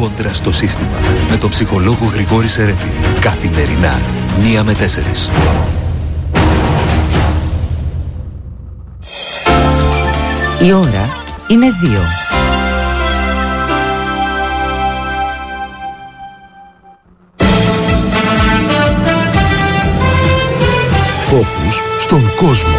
Κόντρα στο σύστημα με τον ψυχολόγο Γρηγόρη Σερέτη. Καθημερινά 1 με 4. Η ώρα είναι 2. Φόκους στον κόσμο.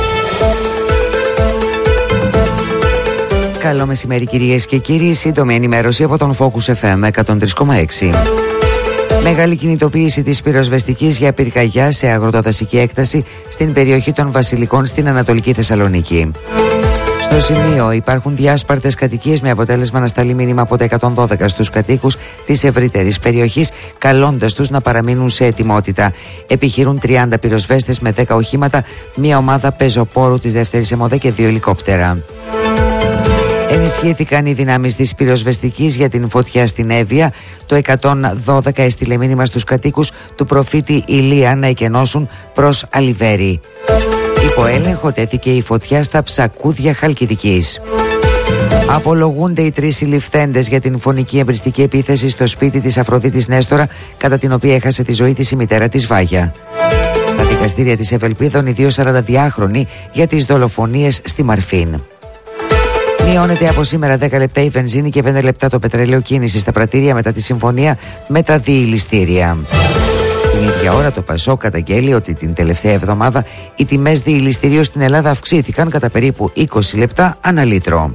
Καλό μεσημέρι κυρίες και κύριοι, σύντομη ενημέρωση από τον Focus FM 103,6. Μεγάλη κινητοποίηση της πυροσβεστικής για πυρκαγιά σε αγροτοδασική έκταση στην περιοχή των Βασιλικών στην Ανατολική Θεσσαλονίκη. Στο σημείο υπάρχουν διάσπαρτες κατοικίες με αποτέλεσμα να σταλεί μήνυμα από τα 112 στους κατοίκους της ευρύτερης περιοχής, καλώντας τους να παραμείνουν σε ετοιμότητα. Επιχειρούν 30 πυροσβέστες με 10 οχήματα, μια ομάδα πεζοπόρου της δεύτερης ΕΜΟΔΕ και 2 ελικόπτερα. Ενισχύθηκαν οι δυνάμεις της πυροσβεστικής για την φωτιά στην Εύβοια. Το 112 έστειλε μήνυμα στους κατοίκους του προφήτη Ηλία να εκενώσουν προς Αλιβέρι. Υπό έλεγχο τέθηκε η φωτιά στα Ψακούδια Χαλκιδικής. Απολογούνται οι 3 συλληφθέντες για την φωνική εμπριστική επίθεση στο σπίτι της Αφροδίτης Νέστορα, κατά την οποία έχασε τη ζωή της η μητέρα της Βάγια. Στα δικαστήρια της Ευελπίδων οι 2 42χρονοι για τις δολοφονίες στη Μαρφίν. Μειώνεται από σήμερα 10 λεπτά η βενζίνη και 5 λεπτά το πετρέλαιο κίνηση στα πρατήρια μετά τη συμφωνία με τα διηλιστήρια. Την ίδια ώρα το ΠΑΣΟΚ καταγγέλει ότι την τελευταία εβδομάδα οι τιμές διηλιστηρίων στην Ελλάδα αυξήθηκαν κατά περίπου 20 λεπτά ανά λίτρο.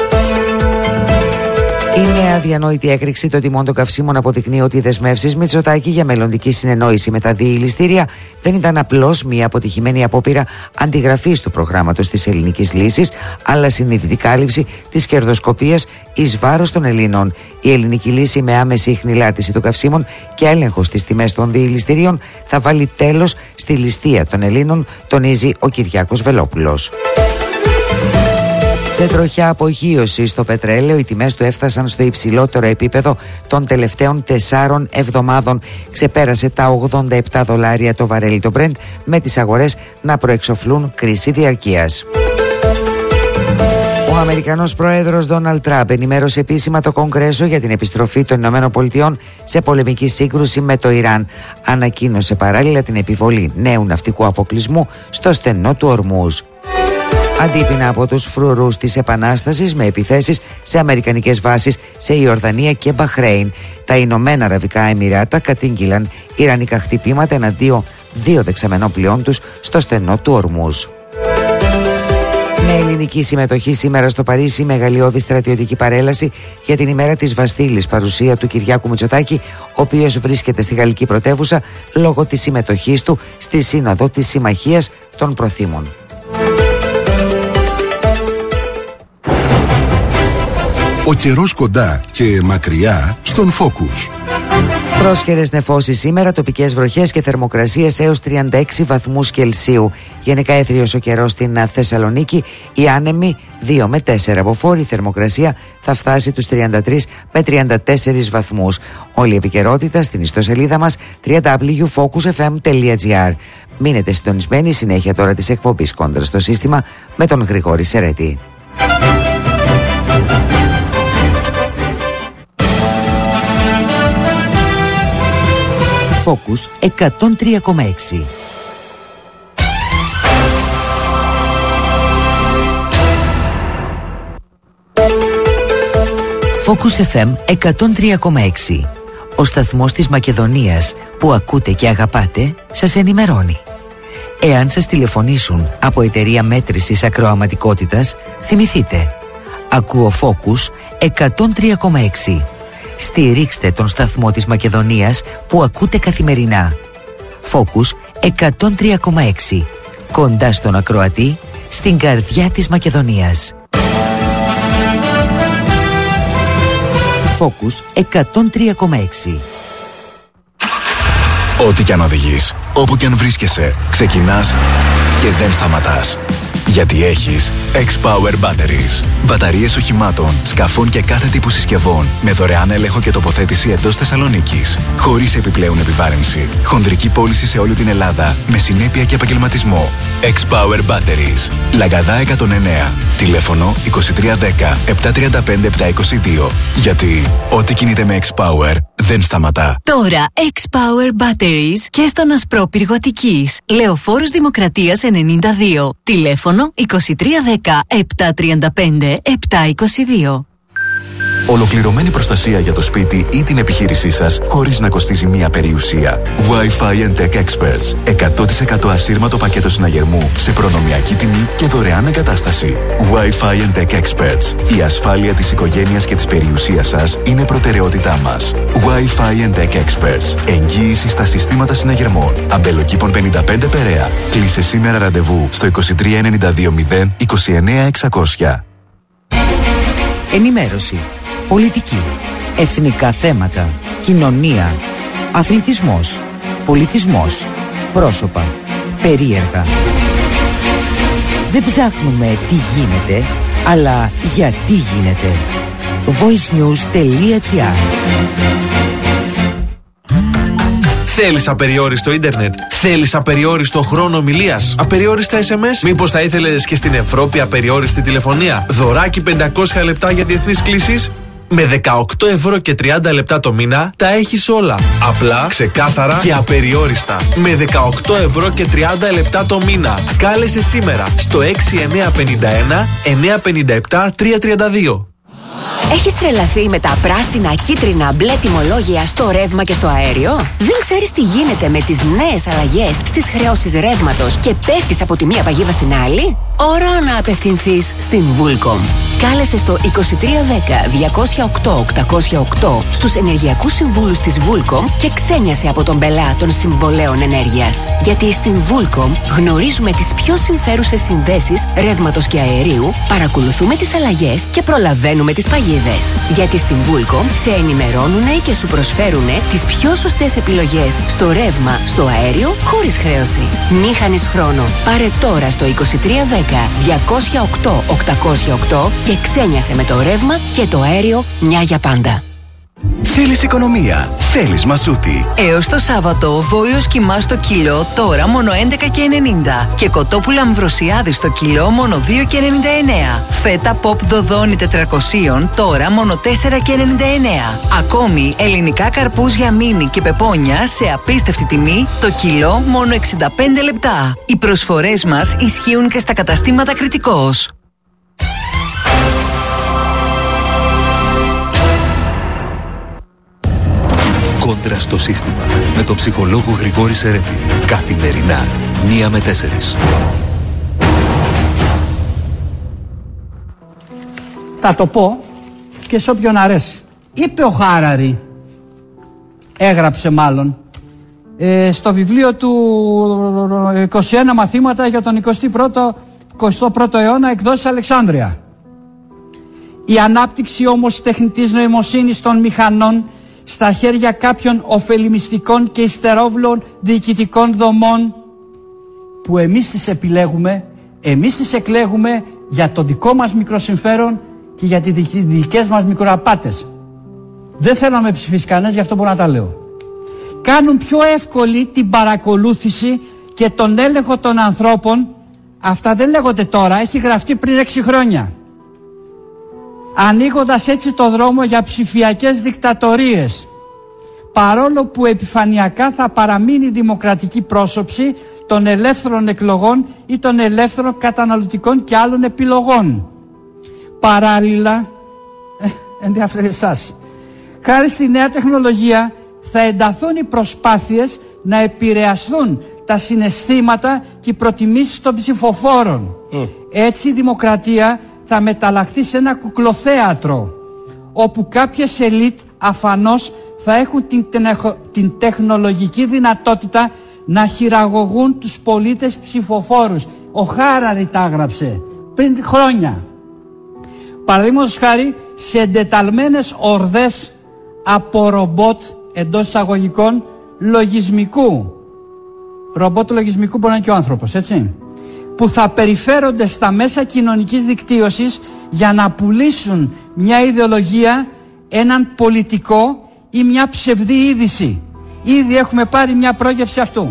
Η νέα αδιανόητη έκρηξη των τιμών των καυσίμων αποδεικνύει ότι οι δεσμεύσεις Μητσοτάκη για μελλοντική συνεννόηση με τα διηλιστήρια δεν ήταν απλώς μια αποτυχημένη απόπειρα αντιγραφής του προγράμματος της ελληνικής λύσης, αλλά συνειδητή κάλυψη της κερδοσκοπίας εις βάρος των Ελλήνων. Η ελληνική λύση με άμεση ιχνηλάτηση των καυσίμων και έλεγχος στις τιμές των διηλιστηρίων θα βάλει τέλος στη ληστεία των Ελλήνων, τονίζει ο Κυριάκος Βελόπουλος. Σε τροχιά απογείωση στο πετρέλαιο, οι τιμές του έφτασαν στο υψηλότερο επίπεδο των τελευταίων 4 εβδομάδων. Ξεπέρασε τα $87 το βαρέλι το Brent, με τις αγορές να προεξοφλούν κρίση διαρκείας. Ο Αμερικανός πρόεδρος Ντόναλντ Τραμπ ενημέρωσε επίσημα το Κογκρέσο για την επιστροφή των ΗΠΑ σε πολεμική σύγκρουση με το Ιράν. Ανακοίνωσε παράλληλα την επιβολή νέου ναυτικού αποκλεισμού στο στενό του Ορμούζ. Αντίπεινα από τους φρουρούς της Επανάστασης με επιθέσεις σε αμερικανικές βάσεις σε Ιορδανία και Μπαχρέιν, τα Ηνωμένα Αραβικά Εμιράτα κατήγγειλαν ιρανικά χτυπήματα εναντίον 2 δεξαμενών τους στο στενό του Ορμούζ. Με ελληνική συμμετοχή σήμερα στο Παρίσι, μεγαλειώδη στρατιωτική παρέλαση για την ημέρα της Βαστίλης, παρουσία του Κυριάκου Μητσοτάκη, ο οποίος βρίσκεται στη γαλλική πρωτεύουσα λόγω της συμμετοχής του στη Σύνοδο της Συμμαχίας των Προθήμων. Ο καιρός κοντά και μακριά στον Focus. Πρόσχερες νεφώσεις σήμερα, τοπικές βροχές και θερμοκρασίες έως 36 βαθμούς Κελσίου. Γενικά έθριος ο καιρός στην Θεσσαλονίκη, οι άνεμοι 2 με 4 αποφόρη, η θερμοκρασία θα φτάσει τους 33 με 34 βαθμούς. Όλη η επικαιρότητα στην ιστοσελίδα μας www.focusfm.gr. Μείνετε συντονισμένοι, συνέχεια τώρα της εκπομπής Κόντρα στο σύστημα με τον Γρηγόρη Σερέτη. Focus 103,6. Focus FM 103,6. Ο σταθμός της Μακεδονίας που ακούτε και αγαπάτε σας ενημερώνει. Εάν σας τηλεφωνήσουν από εταιρεία μέτρησης ακροαματικότητας, θυμηθείτε. Ακούω Focus 103,6. Στηρίξτε τον σταθμό της Μακεδονίας που ακούτε καθημερινά. Focus 103,6. Κοντά στον ακροατή, στην καρδιά της Μακεδονίας. Focus 103,6. Ό,τι κι αν οδηγείς, όπου κι αν βρίσκεσαι, ξεκινάς και δεν σταματάς. Γιατί έχεις X-Power Batteries. Μπαταρίες οχημάτων, σκαφών και κάθε τύπου συσκευών με δωρεάν έλεγχο και τοποθέτηση εντός Θεσσαλονίκης. Χωρίς επιπλέον επιβάρυνση. Χονδρική πώληση σε όλη την Ελλάδα με συνέπεια και επαγγελματισμό. X-Power Batteries. Λαγκαδά 109. Τηλέφωνο 2310 735 722. Γιατί ό,τι κινείται με X-Power δεν σταματά. Τώρα X-Power Batteries και στον Ασπρόπυργο Αττικής. Λεωφόρος Δημοκρατίας 92. Τηλέφωνο 2310 735 722. Ολοκληρωμένη προστασία για το σπίτι ή την επιχείρησή σας χωρίς να κοστίζει μία περιουσία. Wi-Fi and Tech Experts. 100% ασύρματο πακέτο συναγερμού σε προνομιακή τιμή και δωρεάν εγκατάσταση. Wi-Fi and Tech Experts. Η ασφάλεια της οικογένειας και της περιουσίας σας είναι προτεραιότητά μας. Wi-Fi and Tech Experts. Εγγύηση στα συστήματα συναγερμών. Αμπελοκήπων 55 Περαία. Κλείσε σήμερα ραντεβού στο 2392 029 600. Ενημέρωση, πολιτική, εθνικά θέματα, κοινωνία, αθλητισμός, πολιτισμός, πρόσωπα, περίεργα. Δεν ψάχνουμε τι γίνεται, αλλά γιατί γίνεται. voicenews.gr. Θέλεις απεριόριστο ίντερνετ? Θέλεις απεριόριστο χρόνο ομιλίας? Απεριόριστα SMS? Μήπως θα ήθελες και στην Ευρώπη απεριόριστη τηλεφωνία? Δωράκι 500 λεπτά για διεθνείς κλήσεις? Με 18 ευρώ και 30 λεπτά το μήνα τα έχεις όλα. Απλά, ξεκάθαρα και απεριόριστα. Με 18 ευρώ και 30 λεπτά το μήνα. Κάλεσε σήμερα στο 6951 957 332. Έχεις τρελαθεί με τα πράσινα, κίτρινα, μπλε τιμολόγια στο ρεύμα και στο αέριο? Δεν ξέρεις τι γίνεται με τις νέες αλλαγές στις χρεώσεις ρεύματος και πέφτεις από τη μία παγίδα στην άλλη? Ώρα να απευθυνθείς στην Vulcom. Κάλεσε στο 2310 208 808 στους ενεργειακούς συμβούλους της Vulcom και ξένιασε από τον πελά των συμβολέων ενέργειας. Γιατί στην Vulcom γνωρίζουμε τις πιο συμφέρουσες συνδέσεις ρεύματος και αερίου, παρακολουθούμε τις αλλαγές και προλαβαίνουμε τις παγίδες. Γιατί στην Vulcom σε ενημερώνουνε και σου προσφέρουνε τις πιο σωστές επιλογές στο ρεύμα, στο αέριο, χωρίς χρέωση. Μη χάνεις χρόνο. Πάρε τώρα στο 2310 208 808 και ξένιασε με το ρεύμα και το αέριο μια για πάντα. Θέλεις οικονομία, θέλεις μασούτη. Έως το Σάββατο, βόλιος κιμά στο κιλό τώρα μόνο 11,90 και κοτόπουλα αμβροσιάδη στο κιλό μόνο 2,99. Φέτα pop δοδόνη 400 τώρα μόνο 4,99. Ακόμη ελληνικά καρπούζια μίνι και πεπόνια σε απίστευτη τιμή το κιλό μόνο 65 λεπτά. Οι προσφορές μας ισχύουν και στα καταστήματα Κρητικός. Κόντρα στο σύστημα με τον ψυχολόγο Γρηγόρη Σερέτη. Καθημερινά 1 με 4. Θα το πω και σε όποιον αρέσει. Είπε ο Χάραρη, έγραψε μάλλον, στο βιβλίο του 21 μαθήματα για τον 21ο αιώνα, εκδόσεις Αλεξάνδρεια. Η ανάπτυξη όμως τεχνητής νοημοσύνης των μηχανών στα χέρια κάποιων ωφελημιστικών και υστερόβλων διοικητικών δομών που εμείς τις επιλέγουμε, εμείς τις εκλέγουμε για το δικό μας μικροσυμφέρον και για τις δικές μας μικροαπάτες. Δεν θέλω να με ψηφίσει κανένας, γι' αυτό μπορώ να τα λέω. Κάνουν πιο εύκολη την παρακολούθηση και τον έλεγχο των ανθρώπων. Αυτά δεν λέγονται τώρα, έχει γραφτεί πριν 6 χρόνια. Ανοίγοντας έτσι το δρόμο για ψηφιακές δικτατορίες, παρόλο που επιφανειακά θα παραμείνει η δημοκρατική πρόσωψη των ελεύθερων εκλογών ή των ελεύθερων καταναλωτικών και άλλων επιλογών. Παράλληλα, ενδιαφέρει εσάς, χάρη στη νέα τεχνολογία θα ενταθούν οι προσπάθειες να επηρεαστούν τα συναισθήματα και οι προτιμήσεις των ψηφοφόρων. Έτσι η δημοκρατία θα μεταλλαχθεί σε ένα κουκλοθέατρο, όπου κάποιες ελίτ αφανώς θα έχουν την τεχνολογική δυνατότητα να χειραγωγούν τους πολίτες ψηφοφόρους. Ο Χάραρη τα έγραψε πριν χρόνια. Παραδείγματος χάρη, σε εντεταλμένες ορδές από ρομπότ, εντός εισαγωγικών, λογισμικού. Ρομπότ λογισμικού μπορεί να είναι και ο άνθρωπος, έτσι. που θα περιφέρονται στα μέσα κοινωνικής δικτύωσης για να πουλήσουν μια ιδεολογία, έναν πολιτικό ή μια ψευδή είδηση. Ήδη έχουμε πάρει μια πρόγευση αυτού.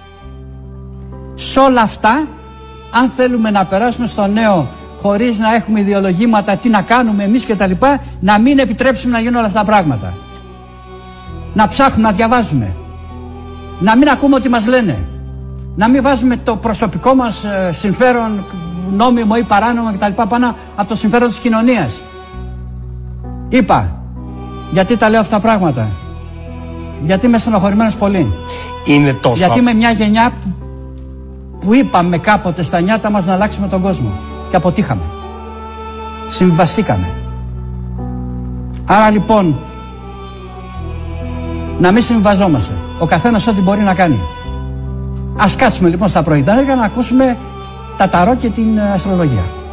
Σ' όλα αυτά, αν θέλουμε να περάσουμε στο νέο χωρίς να έχουμε ιδεολογήματα, τι να κάνουμε εμείς και τα λοιπά, να μην επιτρέψουμε να γίνουν όλα αυτά τα πράγματα. Να ψάχνουμε, να διαβάζουμε. Να μην ακούμε ό,τι μας λένε. Να μην βάζουμε το προσωπικό μας συμφέρον, νόμιμο ή παράνομο κτλ. Πάνω από το συμφέρον της κοινωνίας. Είπα, γιατί τα λέω αυτά τα πράγματα? Γιατί είμαι στενοχωρημένος πολύ. Είναι τόσο. Γιατί είμαι μια γενιά που είπαμε κάποτε στα νιάτα μας να αλλάξουμε τον κόσμο. Και αποτύχαμε. Συμβιβαστήκαμε. Άρα λοιπόν, να μην συμβιβαζόμαστε. Ο καθένας ό,τι μπορεί να κάνει. Ας κάτσουμε λοιπόν στα πρωινά για να ακούσουμε τα ταρό και την αστρολογία.